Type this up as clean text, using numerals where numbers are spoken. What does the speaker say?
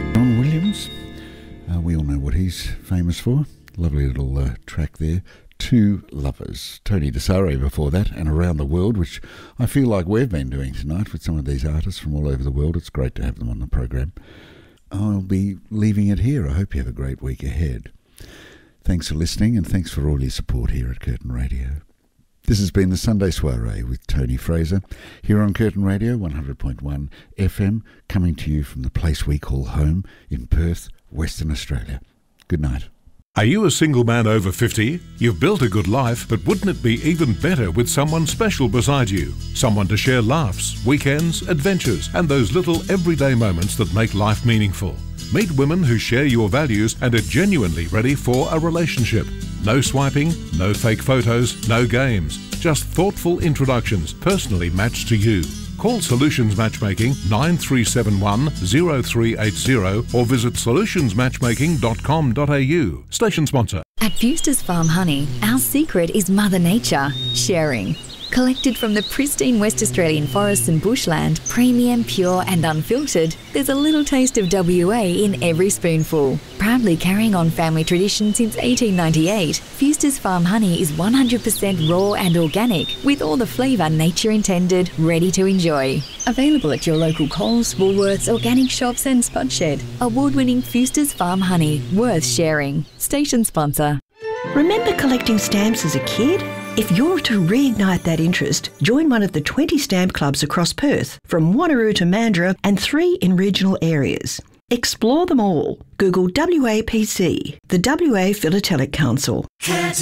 John Williams, we all know what he's famous for. Lovely little track there. Two Lovers. Tony DeSare before that, and Around the World, which I feel like we've been doing tonight with some of these artists from all over the world. It's great to have them on the program. I'll be leaving it here. I hope you have a great week ahead. Thanks for listening, and thanks for all your support here at Curtin Radio. This has been the Sunday Soiree with Tony Fraser, here on Curtin Radio 100.1 FM, coming to you from the place we call home in Perth, Western Australia. Good night. Are you a single man over 50? You've built a good life, but wouldn't it be even better with someone special beside you? Someone to share laughs, weekends, adventures, and those little everyday moments that make life meaningful. Meet women who share your values and are genuinely ready for a relationship. No swiping, no fake photos, no games. Just thoughtful introductions, personally matched to you. Call Solutions Matchmaking 9371 0380 or visit solutionsmatchmaking.com.au. Station sponsor. At Fuster's Farm Honey, our secret is Mother Nature, sharing. Collected from the pristine West Australian forests and bushland, premium, pure and unfiltered, there's a little taste of WA in every spoonful. Proudly carrying on family tradition since 1898, Fuster's Farm Honey is 100% raw and organic, with all the flavour nature intended, ready to enjoy. Available at your local Coles, Woolworths, organic shops and Spud Shed. Award-winning Fuster's Farm Honey, worth sharing. Station sponsor. Remember collecting stamps as a kid? If you're to reignite that interest, join one of the 20 stamp clubs across Perth, from Wanneroo to Mandurah, and 3 in regional areas. Explore them all. Google WAPC, the WA Philatelic Council.